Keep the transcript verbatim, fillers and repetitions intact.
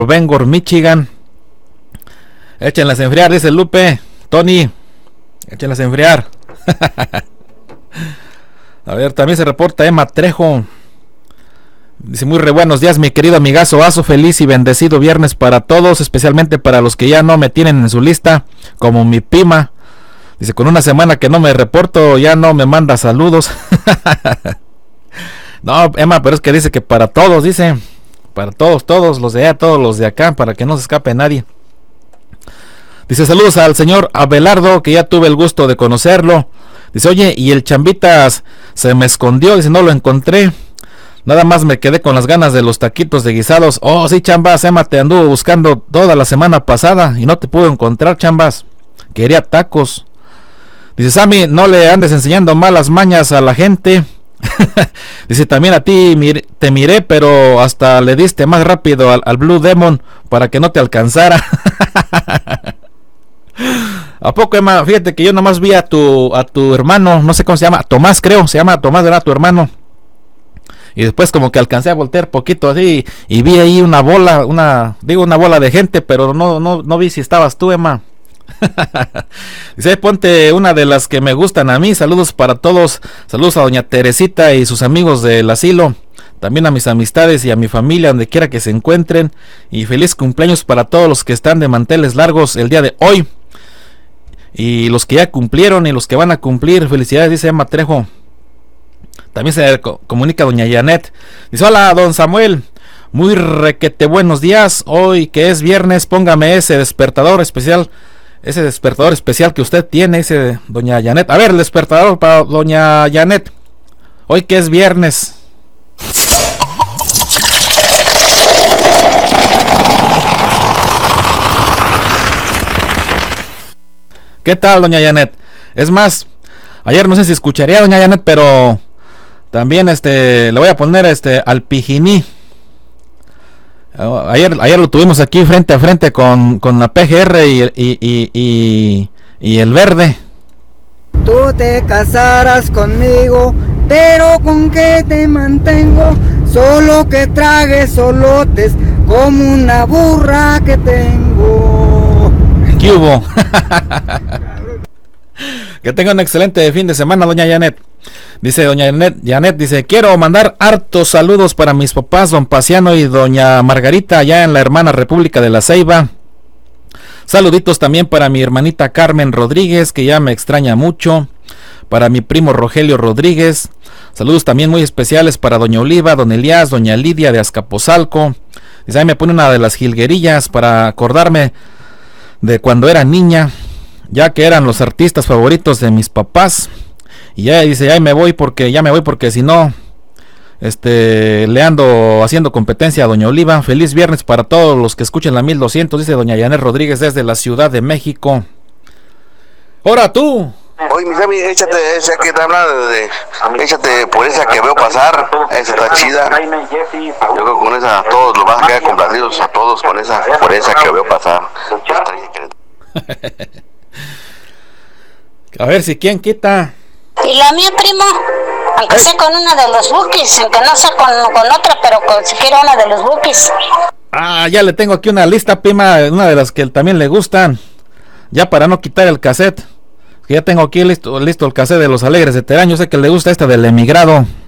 Bangor, Michigan. Échenlas a enfriar, dice Lupe. Tony, échenlas a enfriar. A ver, también se reporta Emma Trejo. Dice, muy re buenos días, mi querido amigazo Azo, feliz y bendecido viernes para todos, especialmente para los que ya no me tienen en su lista, como mi prima. Dice, con una semana que no me reporto, ya no me manda saludos. No, Emma, pero es que dice que para todos, dice, para todos, todos los de allá, todos los de acá, para que no se escape nadie. Dice, saludos al señor Abelardo, que ya tuve el gusto de conocerlo. Dice, oye, y el Chambitas se me escondió, dice, no lo encontré. Nada más me quedé con las ganas de los taquitos de guisados. Oh, sí, Chambas, Emma te anduvo buscando toda la semana pasada y no te pude encontrar, Chambas. Quería tacos. Dice, Sammy, no le andes enseñando malas mañas a la gente. Dice, también a ti mir- te miré, pero hasta le diste más rápido al, al Blue Demon para que no te alcanzara. ¿A poco, Emma? Fíjate que yo nomás vi a tu, a tu hermano, no sé cómo se llama, Tomás creo, se llama Tomás, era tu hermano. Y después como que alcancé a voltear poquito así y vi ahí una bola, una, digo una bola de gente, pero no, no, no vi si estabas tú, Emma. Dice, ponte una de las que me gustan a mí. Saludos para todos. Saludos a doña Teresita y sus amigos del asilo. También a mis amistades y a mi familia, donde quiera que se encuentren. Y feliz cumpleaños para todos los que están de manteles largos el día de hoy. Y los que ya cumplieron y los que van a cumplir. Felicidades, dice Emma Trejo. También se comunica doña Janet. Dice, hola, don Samuel. Muy requete buenos días. Hoy que es viernes, póngame ese despertador especial. Ese despertador especial que usted tiene, ese doña Janet. A ver, el despertador para doña Janet. Hoy que es viernes. ¿Qué tal, doña Janet? Es más, ayer no sé si escucharía a doña Janet, pero también este le voy a poner este al Pijiní. Ayer, ayer lo tuvimos aquí frente a frente con, con la P G R y, y, y, y, y el Verde. Tú te casarás conmigo, pero ¿con qué te mantengo? Solo que tragues solotes como una burra que tengo. ¿Qué hubo? Que tenga un excelente fin de semana, doña Janet. Dice doña Janet, Janet, dice, quiero mandar hartos saludos para mis papás, don Paciano y doña Margarita, allá en la hermana República de la Ceiba. Saluditos también para mi hermanita Carmen Rodríguez, que ya me extraña mucho. Para mi primo Rogelio Rodríguez. Saludos también muy especiales para doña Oliva, don Elías, doña Lidia de Azcapotzalco. Dice, ahí me pone una de las jilguerillas para acordarme de cuando era niña, ya que eran los artistas favoritos de mis papás. Y ya dice, ya me voy porque ya me voy porque si no este le ando haciendo competencia a doña Oliva. Feliz viernes para todos los que escuchen la mil doscientos, dice doña Janet Rodríguez desde la Ciudad de México. Ahora tú. Oye, mi Sammy, échate esa que te habla de, de échate por esa que veo pasar, esa está chida. Yo creo que con esa todos los vas a quedar complacidos a todos con esa, por esa que veo pasar. A ver si quién quita. Y la mía, primo, aunque sea con una de los bookies, aunque no sea con, con otra, pero con siquiera una de los bookies. Ah, ya le tengo aquí una lista, prima, una de las que también le gustan. Ya para no quitar el cassette. Ya tengo aquí listo, listo el cassette de Los Alegres de Terán. Yo sé que le gusta esta del Emigrado.